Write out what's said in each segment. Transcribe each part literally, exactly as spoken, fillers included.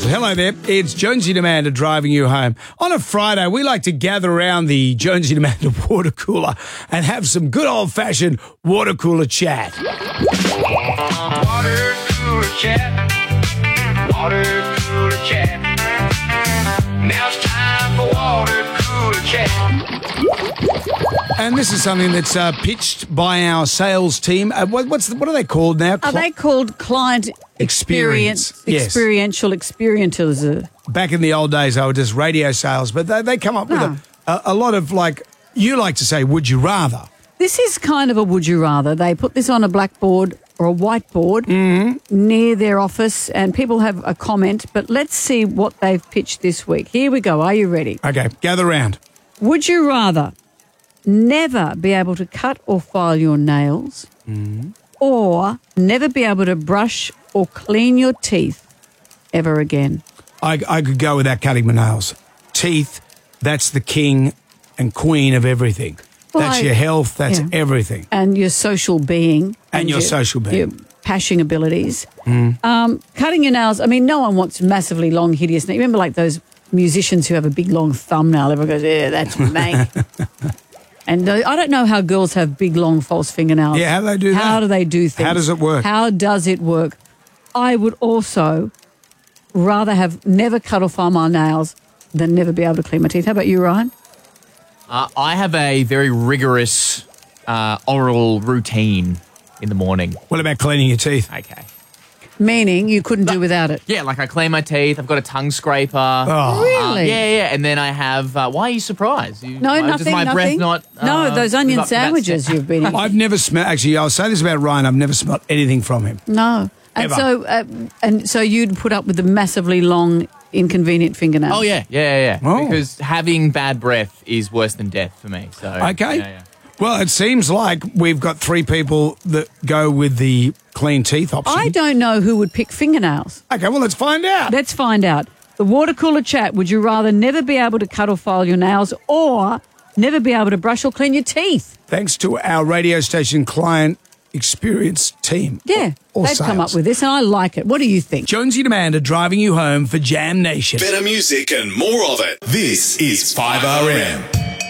Hello there. It's Jonesy and Amanda driving you home. On a Friday, we like to gather around the Jonesy and Amanda water cooler and have some good old-fashioned water cooler chat. Water cooler chat. Water cooler chat. Now it's time for water cooler chat. And this is something that's uh, pitched by our sales team. Uh, what, what's the, what are they called now? Are they called client experience, Experience, yes. experiential experiences? Back in the old days, they were just radio sales, but they, they come up with No. a, a, a lot of, like, you like to say, would you rather? This is kind of a would you rather. They put this on a blackboard or a whiteboard Mm-hmm. near their office and people have a comment, but let's see what they've pitched this week. Here we go. Are you ready? Okay, gather round. Would you rather never be able to cut or file your nails Mm-hmm. or never be able to brush or clean your teeth ever again? I, I could go without cutting my nails. Teeth, that's the king and queen of everything. Well, that's I- your health, that's yeah. everything. And your social being. And your social being. Your pashing abilities. Mm. Um, cutting your nails, I mean, no one wants massively long, hideous nails. You remember like those musicians who have a big, long thumbnail? Everyone goes, yeah, that's me. And uh, I don't know how girls have big, long, false fingernails. Yeah, how do they do that? How do they do things? How does it work? How does it work? I would also rather have never cut or file my nails than never be able to clean my teeth. How about you, Ryan? Uh, I have a very rigorous uh, oral routine in the morning. What about cleaning your teeth? Okay. Meaning you couldn't do without it. Yeah, like I clean my teeth. I've got a tongue scraper. Oh. Really? Uh, yeah, yeah. And then I have. Uh, why are you surprised? You, No, uh, nothing, Does my nothing. breath not? Uh, no, those onion live up to that sandwiches sta- you've been eating. I've never smelled, actually, I'll say this about Ryan, I've never smelled anything from him. No. And Ever. so uh, and so you'd put up with the massively long, inconvenient fingernails. Oh yeah, yeah, yeah. yeah. Oh. Because having bad breath is worse than death for me. So Okay. Yeah, yeah. Well, it seems like we've got three people that go with the clean teeth option. I don't know who would pick fingernails. Okay, well, let's find out. Let's find out. The water cooler chat, would you rather never be able to cut or file your nails or never be able to brush or clean your teeth? Thanks to our radio station client experience team. Yeah, Or they've come up sales. with this and I like it. What do you think? Jonesy and Amanda driving you home for Jam Nation. Better music and more of it. This is five R M.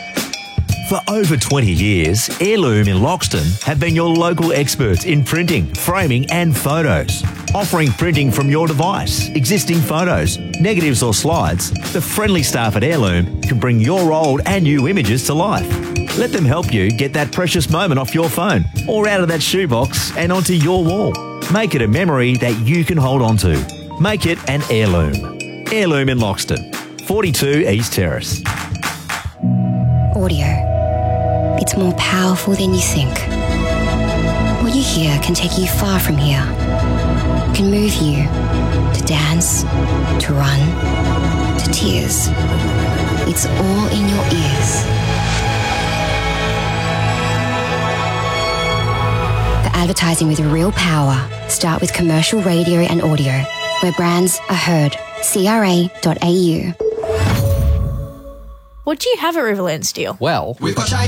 For over twenty years, Heirloom in Loxton have been your local experts in printing, framing and photos. Offering printing from your device, existing photos, negatives or slides, the friendly staff at Heirloom can bring your old and new images to life. Let them help you get that precious moment off your phone or out of that shoebox and onto your wall. Make it a memory that you can hold on to. Make it an heirloom. Heirloom in Loxton, forty-two East Terrace. Audio. It's more powerful than you think. What you hear can take you far from here. Can move you to dance, to run, to tears. It's all in your ears. For advertising with real power, start with commercial radio and audio, where brands are heard. C R A dot A U. What do you have at Riverland Steel? Well, We've got